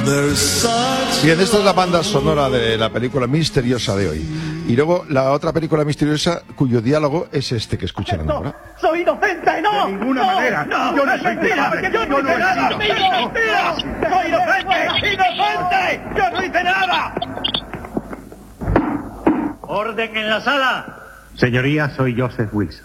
Bien, esta es la banda sonora de la película misteriosa de hoy. Y luego la otra película misteriosa cuyo diálogo es este que escuchan ahora. ¡Soy inocente! ¡No! ¡De ninguna manera! ¡Yo no soy culpable! ¡Yo no he sido! ¡Mentira! ¡Soy inocente! ¡Inocente! ¡Yo no hice nada! ¡Orden en la sala! Señoría, soy Joseph Wilson.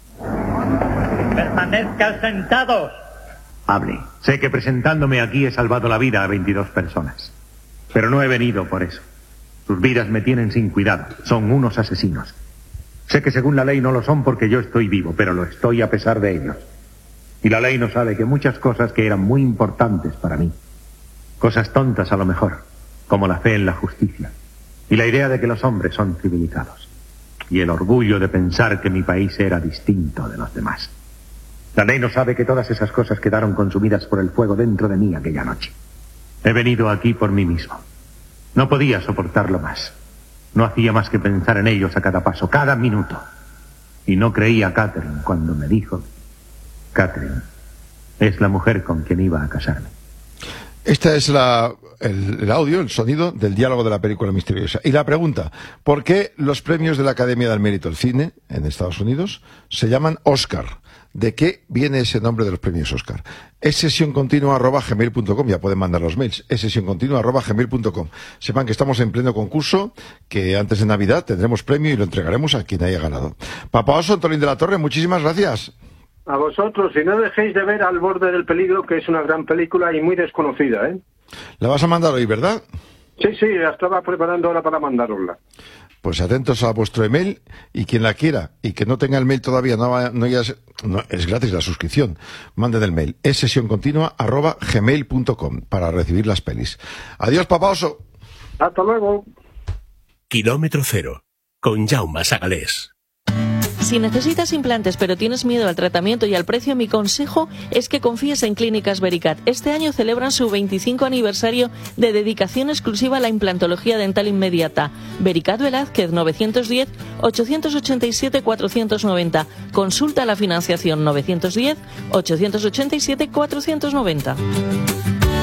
¡Permanezcan sentados! Hable. Sé que presentándome aquí he salvado la vida a 22 personas. Pero no he venido por eso. Sus vidas me tienen sin cuidado. Son unos asesinos. Sé que según la ley no lo son porque yo estoy vivo, pero lo estoy a pesar de ellos. Y la ley no sabe que muchas cosas que eran muy importantes para mí, cosas tontas a lo mejor, como la fe en la justicia, y la idea de que los hombres son civilizados, y el orgullo de pensar que mi país era distinto de los demás. La ley no sabe que todas esas cosas quedaron consumidas por el fuego dentro de mí aquella noche. He venido aquí por mí mismo. No podía soportarlo más. No hacía más que pensar en ellos a cada paso, cada minuto. Y no creía a Catherine cuando me dijo: Catherine es la mujer con quien iba a casarme. Este es el audio, el sonido del diálogo de la película misteriosa. Y la pregunta: ¿por qué los premios de la Academia del Mérito del Cine en Estados Unidos se llaman Oscar? ¿De qué viene ese nombre de los premios Oscar? @gmail.com, ya pueden mandar los mails, @gmail.com. Sepan que estamos en pleno concurso, que antes de Navidad tendremos premio y lo entregaremos a quien haya ganado. Papá Oso, Antolín de la Torre, muchísimas gracias. A vosotros, y no dejéis de ver Al borde del peligro, que es una gran película y muy desconocida, ¿eh? La vas a mandar hoy, ¿verdad? Sí, la estaba preparando ahora para mandarosla. Pues atentos a vuestro email, y quien la quiera y que no tenga el mail todavía, es gratis la suscripción. Manden el mail, @gmail.com para recibir las pelis. Adiós, Papá Oso. Hasta luego. Kilómetro Cero, con Jaume Sagalés. Si necesitas implantes pero tienes miedo al tratamiento y al precio, mi consejo es que confíes en Clínicas Vericat. Este año celebran su 25 aniversario de dedicación exclusiva a la implantología dental inmediata. Vericat Velázquez, 910-887-490. Consulta la financiación 910-887-490.